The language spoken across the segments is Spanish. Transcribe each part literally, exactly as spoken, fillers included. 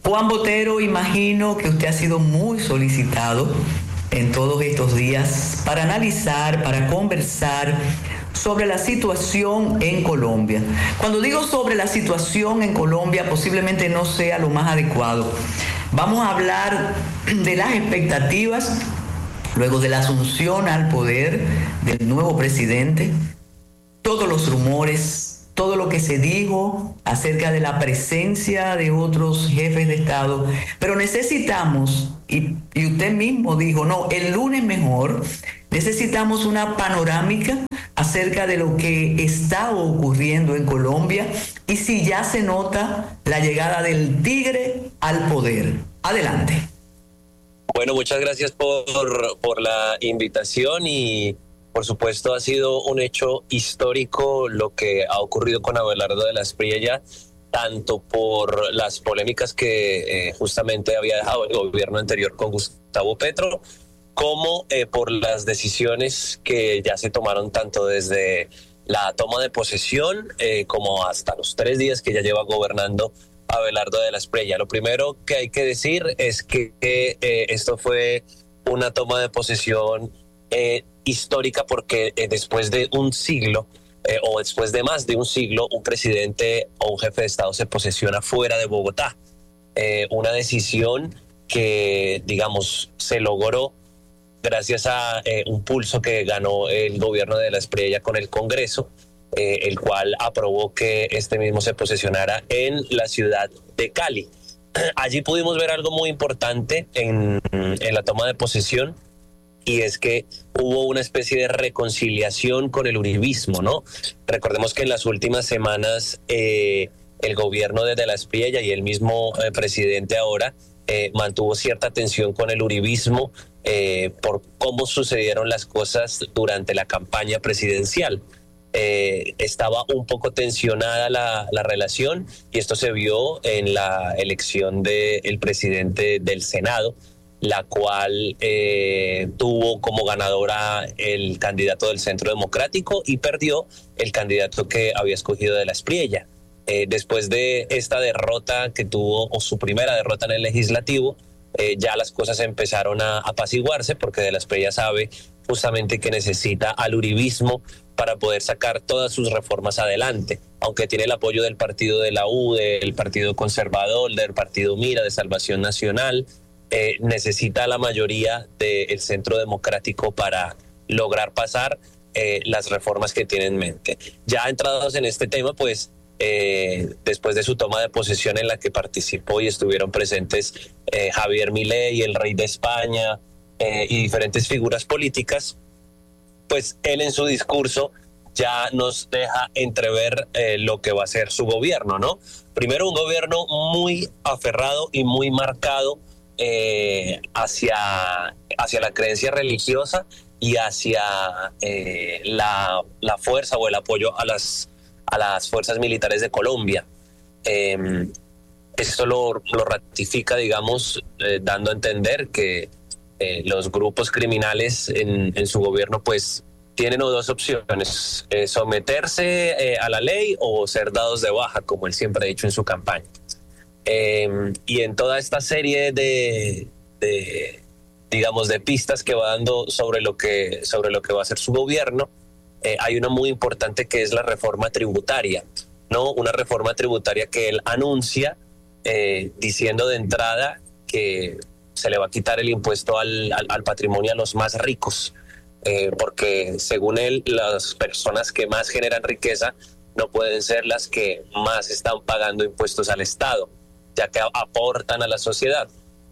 Juan Botero, imagino que usted ha sido muy solicitado en todos estos días para analizar, para conversar sobre la situación en Colombia. Cuando digo sobre la situación en Colombia, posiblemente no sea lo más adecuado. Vamos a hablar de las expectativas luego de la asunción al poder del nuevo presidente, todos los rumores, todo lo que se dijo acerca de la presencia de otros jefes de Estado, pero necesitamos, y, y usted mismo dijo, no, el lunes mejor, necesitamos una panorámica acerca de lo que está ocurriendo en Colombia y si ya se nota la llegada del tigre al poder. Adelante. Bueno, muchas gracias por, por la invitación y por supuesto ha sido un hecho histórico lo que ha ocurrido con Abelardo de la Espriella, tanto por las polémicas que eh, justamente había dejado el gobierno anterior con Gustavo Petro, como eh, por las decisiones que ya se tomaron tanto desde la toma de posesión eh, como hasta los tres días que ya lleva gobernando Abelardo de la Espriella. Lo primero que hay que decir es que eh, esto fue una toma de posesión eh, histórica porque eh, después de un siglo eh, o después de más de un siglo un presidente o un jefe de Estado se posesiona fuera de Bogotá. Eh, una decisión que, digamos, se logró gracias a eh, un pulso que ganó el gobierno de la Espriella con el Congreso, eh, el cual aprobó que este mismo se posesionara en la ciudad de Cali. Allí pudimos ver algo muy importante en, en la toma de posesión, y es que hubo una especie de reconciliación con el uribismo, ¿no? Recordemos que en las últimas semanas eh, el gobierno de De la Espriella y el mismo eh, presidente ahora eh, mantuvo cierta tensión con el uribismo eh, por cómo sucedieron las cosas durante la campaña presidencial. Eh, estaba un poco tensionada la, la relación y esto se vio en la elección del presidente del Senado, la cual eh, tuvo como ganadora el candidato del Centro Democrático y perdió el candidato que había escogido De la Espriella. Eh, después de esta derrota que tuvo, o su primera derrota en el legislativo, eh, ya las cosas empezaron a apaciguarse porque De la Espriella sabe justamente que necesita al uribismo para poder sacar todas sus reformas adelante, aunque tiene el apoyo del partido de la U, del Partido Conservador, del Partido Mira, de Salvación Nacional. Eh, necesita la mayoría del Centro Democrático para lograr pasar eh, las reformas que tiene en mente. Ya entrados en este tema, pues eh, después de su toma de posesión en la que participó y estuvieron presentes eh, Javier Milei, el rey de España eh, y diferentes figuras políticas, pues él en su discurso ya nos deja entrever eh, lo que va a ser su gobierno, ¿no? Primero, un gobierno muy aferrado y muy marcado Eh, hacia, hacia la creencia religiosa y hacia eh, la, la fuerza o el apoyo a las, a las fuerzas militares de Colombia. Eh, esto lo, lo ratifica, digamos, eh, dando a entender que eh, los grupos criminales en, en su gobierno pues tienen dos opciones, eh, someterse eh, a la ley o ser dados de baja, como él siempre ha dicho en su campaña. Eh, y en toda esta serie de, de digamos de pistas que va dando sobre lo que sobre lo que va a ser su gobierno, eh, hay una muy importante que es la reforma tributaria, no una reforma tributaria que él anuncia eh, diciendo de entrada que se le va a quitar el impuesto al, al, al patrimonio a los más ricos, eh, porque según él las personas que más generan riqueza no pueden ser las que más están pagando impuestos al Estado, ya que aportan a la sociedad.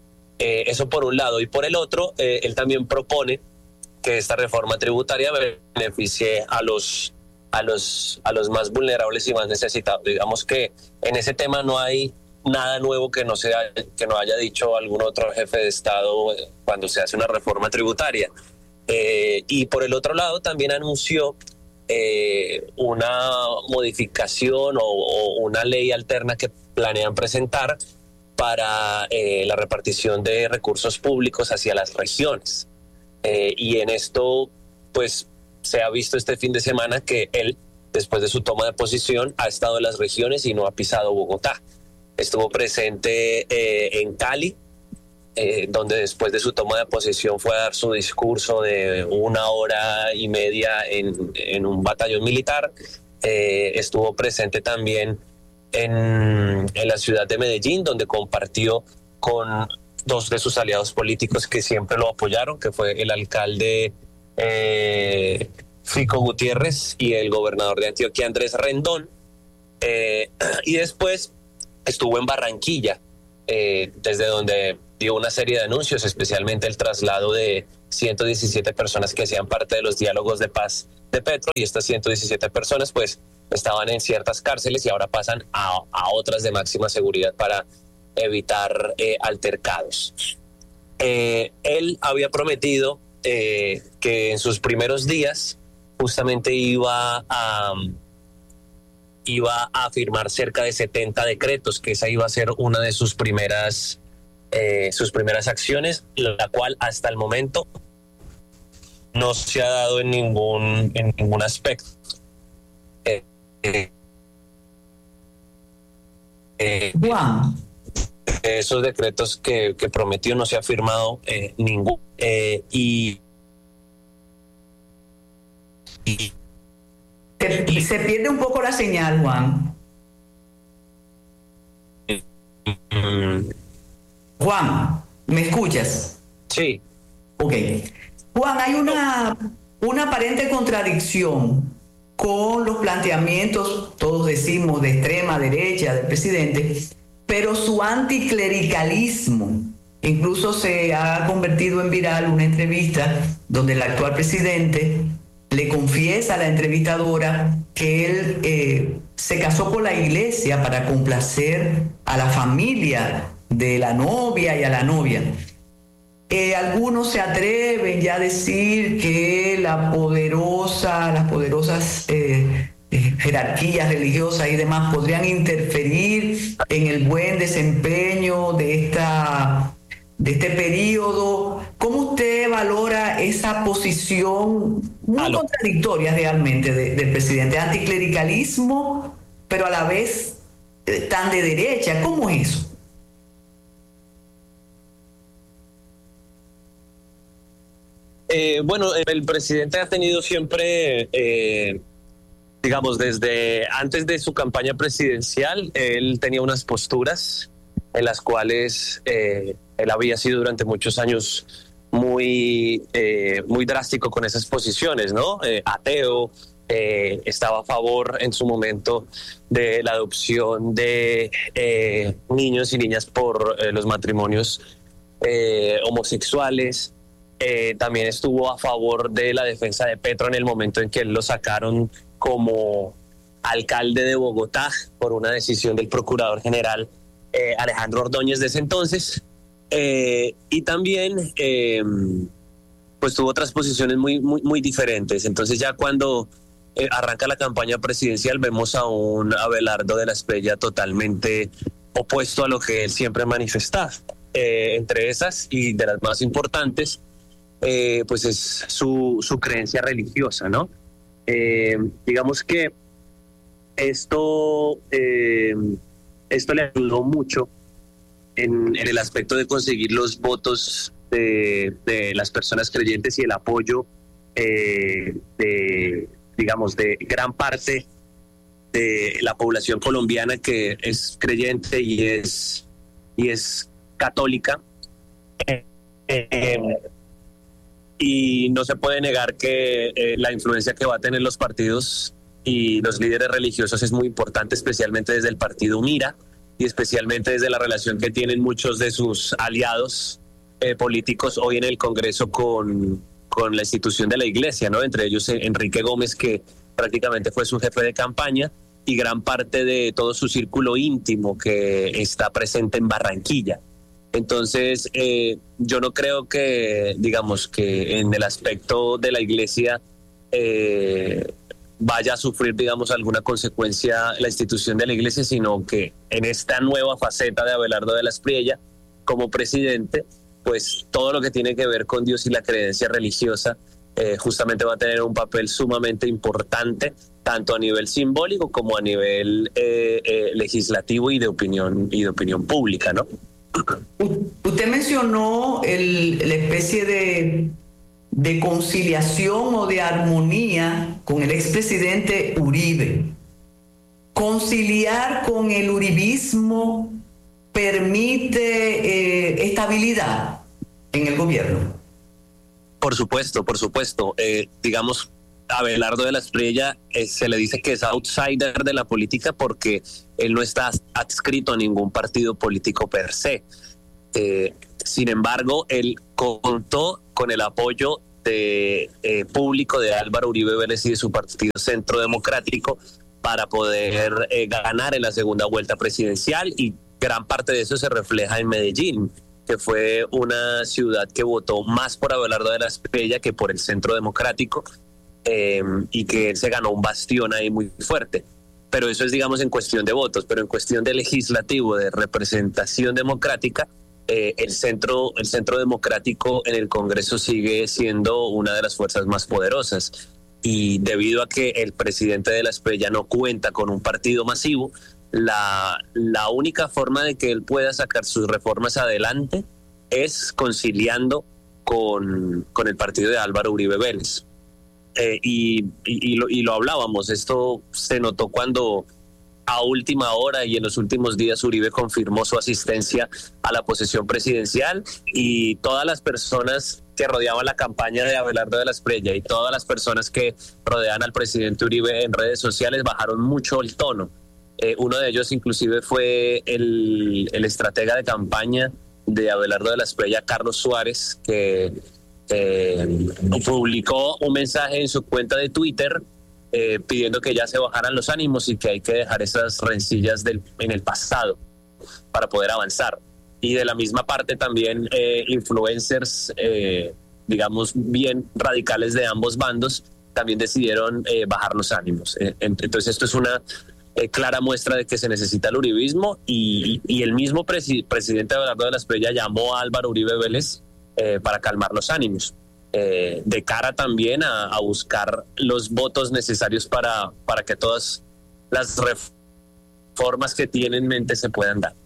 Eh, eso por un lado. Y por el otro, eh, él también propone que esta reforma tributaria beneficie a los, a los, a los más vulnerables y más necesitados. Digamos que en ese tema no hay nada nuevo que no, sea, que no haya dicho algún otro jefe de Estado cuando se hace una reforma tributaria. Eh, y por el otro lado, también anunció eh, una modificación o, o una ley alterna que planean presentar para eh, la repartición de recursos públicos hacia las regiones. Eh, y en esto, pues, se ha visto este fin de semana que él, después de su toma de posición, ha estado en las regiones y no ha pisado Bogotá. estuvo presente eh, en Cali, eh, donde después de su toma de posesión fue a dar su discurso de una hora y media en, en un batallón militar. Eh, estuvo presente también en, en la ciudad de Medellín, donde compartió con dos de sus aliados políticos que siempre lo apoyaron, que fue el alcalde eh, Fico Gutiérrez y el gobernador de Antioquia, Andrés Rendón. Eh, y después estuvo en Barranquilla, eh, desde donde dio una serie de anuncios, especialmente el traslado de ciento diecisiete personas que hacían parte de los diálogos de paz de Petro, y estas ciento diecisiete personas pues estaban en ciertas cárceles y ahora pasan a, a otras de máxima seguridad para evitar eh, altercados. Eh, él había prometido eh, que en sus primeros días justamente iba a... iba a firmar cerca de setenta decretos, que esa iba a ser una de sus primeras, eh, sus primeras acciones, la cual hasta el momento no se ha dado en ningún, en ningún aspecto. Eh, eh, eh, Juan. Esos decretos que, que prometió no se ha firmado eh, ningún. Eh, y, y Se, se pierde un poco la señal, Juan. Juan, ¿me escuchas? Sí. Ok. Juan, hay una, una aparente contradicción con los planteamientos, todos decimos, de extrema derecha del presidente, pero su anticlericalismo. Incluso se ha convertido en viral una entrevista donde el actual presidente le confiesa a la entrevistadora que él eh, se casó con la iglesia para complacer a la familia de la novia y a la novia. Eh, algunos se atreven ya a decir que la poderosa, las poderosas eh, eh, jerarquías religiosas y demás podrían interferir en el buen desempeño de esta de este periodo. ¿Cómo usted valora esa posición muy Aló. contradictoria realmente de, del presidente? Anticlericalismo, pero a la vez eh, tan de derecha. ¿Cómo es eso? Eh, bueno, el presidente ha tenido siempre, eh, digamos, desde antes de su campaña presidencial, él tenía unas posturas en las cuales eh, él había sido durante muchos años muy, eh, muy drástico con esas posiciones, ¿no? Eh, ateo, eh, estaba a favor en su momento de la adopción de eh, niños y niñas por eh, los matrimonios eh, homosexuales. Eh, también estuvo a favor de la defensa de Petro en el momento en que lo sacaron como alcalde de Bogotá por una decisión del procurador general eh, Alejandro Ordóñez de ese entonces. Eh, y también eh, pues tuvo otras posiciones muy, muy, muy diferentes. Entonces ya cuando eh, arranca la campaña presidencial vemos a un Abelardo de la Espriella totalmente opuesto a lo que él siempre manifestaba. Eh, entre esas y de las más importantes, Eh, pues es su, su creencia religiosa, ¿no? Eh, digamos que esto, eh, esto le ayudó mucho en, en el aspecto de conseguir los votos de, de las personas creyentes y el apoyo eh, de, digamos, de gran parte de la población colombiana que es creyente y es, y es católica. Eh, eh, Y no se puede negar que eh, la influencia que va a tener los partidos y los líderes religiosos es muy importante, especialmente desde el partido Mira y especialmente desde la relación que tienen muchos de sus aliados eh, políticos hoy en el Congreso con, con la institución de la Iglesia, ¿no? Entre ellos eh, Enrique Gómez, que prácticamente fue su jefe de campaña, y gran parte de todo su círculo íntimo que está presente en Barranquilla. Entonces, eh, yo no creo que, digamos, que en el aspecto de la iglesia eh, vaya a sufrir, digamos, alguna consecuencia la institución de la iglesia, sino que en esta nueva faceta de Abelardo de la Espriella, como presidente, pues todo lo que tiene que ver con Dios y la creencia religiosa eh, justamente va a tener un papel sumamente importante, tanto a nivel simbólico como a nivel eh, eh, legislativo y de opinión y de opinión pública, ¿no? Usted mencionó el, la especie de, de conciliación o de armonía con el expresidente Uribe. ¿Conciliar con el uribismo permite eh, estabilidad en el gobierno? Por supuesto, por supuesto. Eh, digamos, Abelardo de la Espriella eh, se le dice que es outsider de la política porque él no está adscrito a ningún partido político per se. Eh, sin embargo, él contó con el apoyo de, eh, público de Álvaro Uribe Vélez y de su partido Centro Democrático para poder eh, ganar en la segunda vuelta presidencial, y gran parte de eso se refleja en Medellín, que fue una ciudad que votó más por Abelardo de la Espriella que por el Centro Democrático, eh, y que él se ganó un bastión ahí muy fuerte. Pero eso es, digamos, en cuestión de votos, pero en cuestión de legislativo, de representación democrática, eh, el centro, el Centro Democrático en el Congreso sigue siendo una de las fuerzas más poderosas. Y debido a que el presidente de la Espriella no cuenta con un partido masivo, la, la única forma de que él pueda sacar sus reformas adelante es conciliando con, con el partido de Álvaro Uribe Vélez. Eh, y, y, y, lo, y lo hablábamos, esto se notó cuando a última hora y en los últimos días Uribe confirmó su asistencia a la posesión presidencial, y todas las personas que rodeaban la campaña de Abelardo de la Espriella y todas las personas que rodean al presidente Uribe en redes sociales bajaron mucho el tono. Eh, uno de ellos inclusive fue el, el estratega de campaña de Abelardo de la Espriella, Carlos Suárez, que eh, publicó un mensaje en su cuenta de Twitter eh, pidiendo que ya se bajaran los ánimos y que hay que dejar esas rencillas del, en el pasado para poder avanzar. Y de la misma parte también eh, influencers, eh, digamos, bien radicales de ambos bandos, también decidieron eh, bajar los ánimos. Eh, entonces esto es una eh, clara muestra de que se necesita el uribismo, y, y el mismo presi- presidente Abelardo de la Espriella llamó a Álvaro Uribe Vélez eh, para calmar los ánimos, eh, de cara también a, a buscar los votos necesarios para, para que todas las reformas que tiene en mente se puedan dar.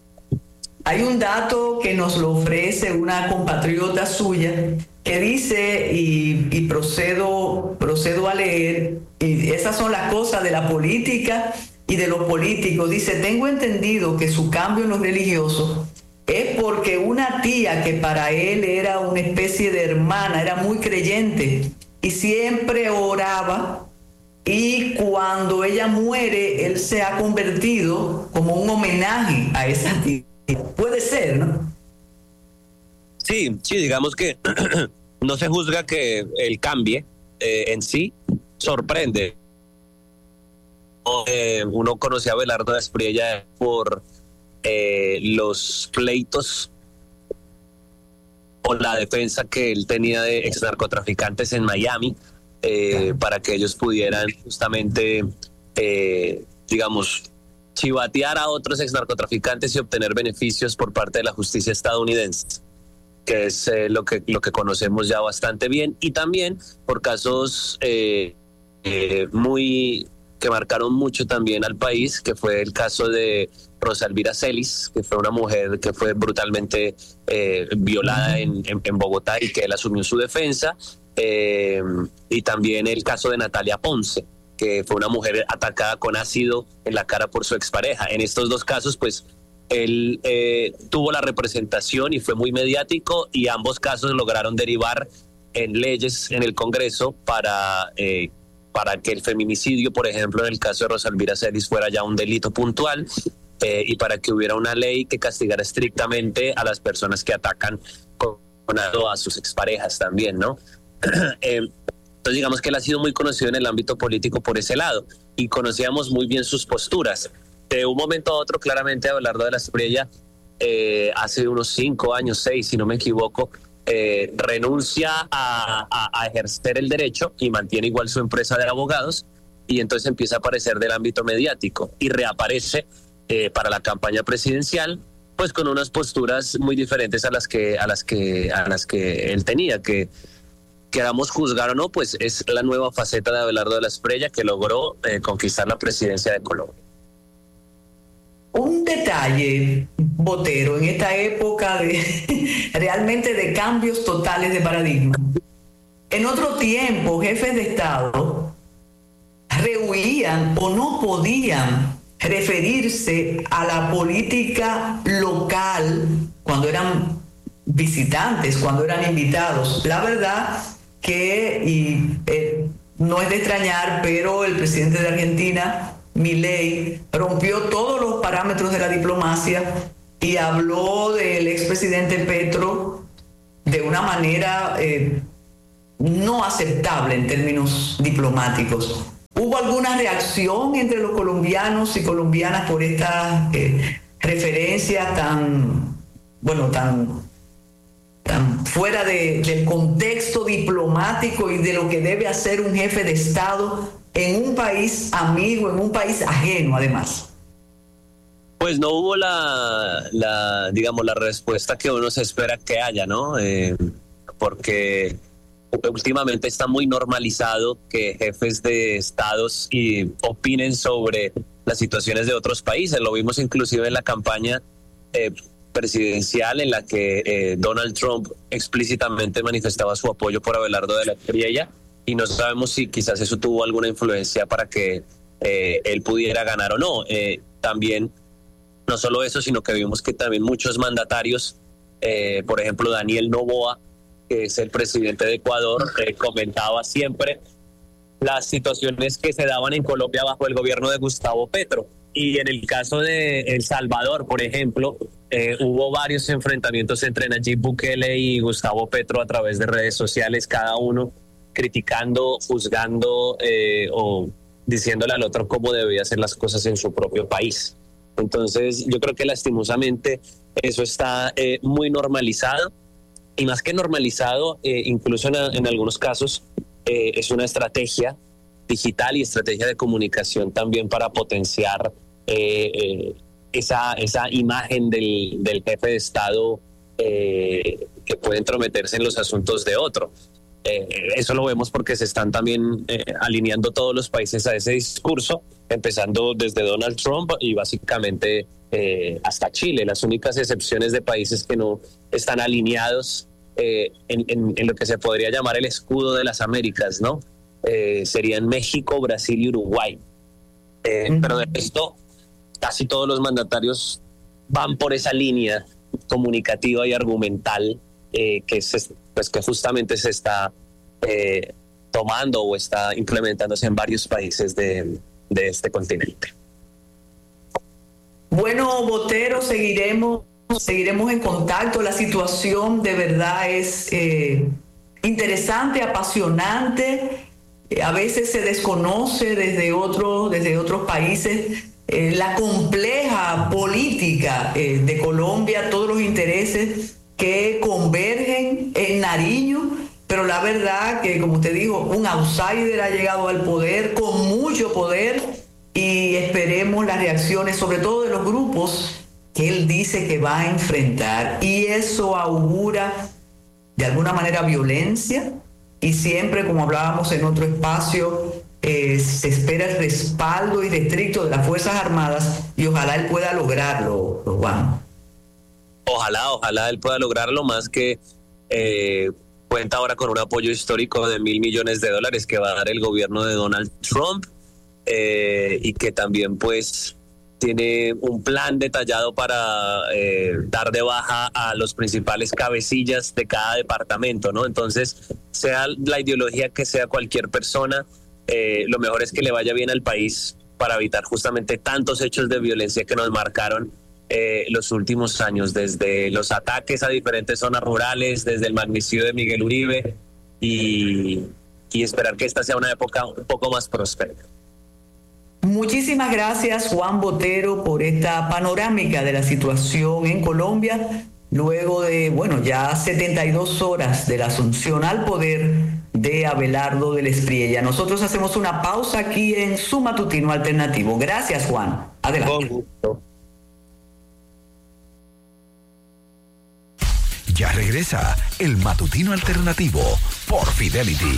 Hay un dato que nos lo ofrece una compatriota suya que dice, y, y procedo, procedo a leer, y esas son las cosas de la política y de los políticos. Dice: tengo entendido que su cambio en los religiosos es porque una tía que para él era una especie de hermana, era muy creyente y siempre oraba, y cuando ella muere, él se ha convertido como un homenaje a esa tía. Puede ser, ¿no? Sí, sí, digamos que no se juzga que él cambie eh, en sí, sorprende. Eh, uno conoce a Abelardo de la Espriella por eh, los pleitos o la defensa que él tenía de ex narcotraficantes en Miami, eh, para que ellos pudieran justamente, eh, digamos, chivatear a otros ex narcotraficantes y obtener beneficios por parte de la justicia estadounidense, que es eh, lo que lo que conocemos ya bastante bien, y también por casos eh, eh, muy que marcaron mucho también al país, que fue el caso de Rosa Elvira Celis, que fue una mujer que fue brutalmente eh, violada en, en, en Bogotá y que él asumió su defensa, eh, y también el caso de Natalia Ponce, que fue una mujer atacada con ácido en la cara por su expareja. En estos dos casos, pues, él eh, tuvo la representación y fue muy mediático, y ambos casos lograron derivar en leyes en el Congreso para, eh, para que el feminicidio, por ejemplo, en el caso de Rosa Elvira Celis, fuera ya un delito puntual, eh, y para que hubiera una ley que castigara estrictamente a las personas que atacan con, con a sus exparejas también, ¿no? eh, Entonces digamos que él ha sido muy conocido en el ámbito político por ese lado, y conocíamos muy bien sus posturas. De un momento a otro, claramente, Abelardo de la Espriella, eh, hace unos cinco años, seis, si no me equivoco, eh, renuncia a, a, a ejercer el derecho y mantiene igual su empresa de abogados, y entonces empieza a aparecer del ámbito mediático y reaparece eh, para la campaña presidencial, pues con unas posturas muy diferentes a las que, a las que, a las que él tenía, que queramos juzgar o no, pues es la nueva faceta de Abelardo de la Espriella que logró eh, conquistar la presidencia de Colombia. Un detalle, Botero, en esta época de realmente de cambios totales de paradigma. En otro tiempo, jefes de Estado rehuían o no podían referirse a la política local cuando eran visitantes, cuando eran invitados. La verdad que, y eh, no es de extrañar, pero el presidente de Argentina, Milei, rompió todos los parámetros de la diplomacia y habló del expresidente Petro de una manera eh, no aceptable en términos diplomáticos. ¿Hubo alguna reacción entre los colombianos y colombianas por estas eh, referencias tan, bueno, tan, tan fuera de, del contexto diplomático y de lo que debe hacer un jefe de Estado en un país amigo, en un país ajeno, además? Pues no hubo la, la digamos, la respuesta que uno se espera que haya, ¿no? Eh, porque últimamente está muy normalizado que jefes de estados y opinen sobre las situaciones de otros países. Lo vimos inclusive en la campaña eh, presidencial en la que eh, Donald Trump explícitamente manifestaba su apoyo por Abelardo de la Espriella, y no sabemos si quizás eso tuvo alguna influencia para que eh, él pudiera ganar o no. Eh, también, no solo eso, sino que vimos que también muchos mandatarios, eh, por ejemplo Daniel Noboa, que es el presidente de Ecuador, eh, comentaba siempre las situaciones que se daban en Colombia bajo el gobierno de Gustavo Petro. Y en el caso de El Salvador, por ejemplo, eh, hubo varios enfrentamientos entre Nayib Bukele y Gustavo Petro a través de redes sociales, cada uno criticando, juzgando eh, o diciéndole al otro cómo debía hacer las cosas en su propio país. Entonces yo creo que lastimosamente eso está eh, muy normalizado, y más que normalizado, eh, incluso en, en algunos casos eh, es una estrategia digital y estrategia de comunicación también para potenciar eh, eh, esa, esa imagen del, del jefe de Estado eh, que puede entrometerse en los asuntos de otro. Eh, eso lo vemos porque se están también eh, alineando todos los países a ese discurso, empezando desde Donald Trump y básicamente eh, hasta Chile. Las únicas excepciones de países que no están alineados eh, en, en, en lo que se podría llamar el escudo de las Américas, ¿no? Eh, serían México, Brasil y Uruguay. Eh, uh-huh. Pero de esto, casi todos los mandatarios van por esa línea comunicativa y argumental eh, que se pues que justamente se está eh, tomando o está implementándose en varios países de, de este continente. Bueno, Botero, seguiremos, seguiremos en contacto. La situación de verdad es eh, interesante, apasionante. Eh, a veces se desconoce desde, otro, desde otros países eh, la compleja política eh, de Colombia, todos los intereses que convergen en Nariño, pero la verdad que, como usted dijo, un outsider ha llegado al poder con mucho poder, y esperemos las reacciones, sobre todo de los grupos que él dice que va a enfrentar, y eso augura de alguna manera violencia, y siempre, como hablábamos en otro espacio, eh, se espera el respaldo irrestricto de las Fuerzas Armadas, y ojalá él pueda lograrlo, Juan. Ojalá, ojalá él pueda lograrlo, más que eh, cuenta ahora con un apoyo histórico de mil millones de dólares que va a dar el gobierno de Donald Trump, eh, y que también pues tiene un plan detallado para eh, dar de baja a los principales cabecillas de cada departamento, ¿no? Entonces, sea la ideología que sea cualquier persona, eh, lo mejor es que le vaya bien al país para evitar justamente tantos hechos de violencia que nos marcaron Eh, los últimos años, desde los ataques a diferentes zonas rurales, desde el magnicidio de Miguel Uribe, y, y esperar que esta sea una época un poco más próspera. Muchísimas gracias, Juan Botero, por esta panorámica de la situación en Colombia, luego de, bueno, ya setenta y dos horas de la asunción al poder de Abelardo de la Espriella. Nosotros hacemos una pausa aquí en Su Matutino Alternativo. Gracias, Juan. Adelante. Con gusto. Ya regresa el Matutino Alternativo por Fidelity.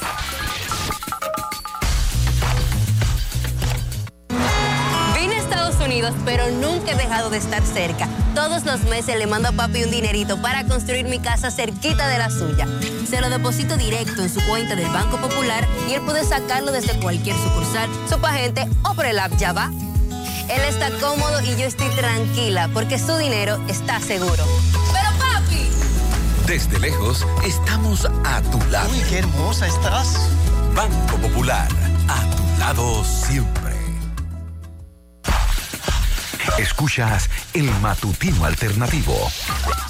Vine a Estados Unidos, pero nunca he dejado de estar cerca. Todos los meses le mando a papi un dinerito para construir mi casa cerquita de la suya. Se lo deposito directo en su cuenta del Banco Popular y él puede sacarlo desde cualquier sucursal, subagente o por el app Ya Va. Él está cómodo y yo estoy tranquila porque su dinero está seguro. ¡Pero papi! Desde lejos, estamos a tu lado. ¡Uy, qué hermosa estás! Banco Popular, a tu lado siempre. Escuchas el Matutino Alternativo.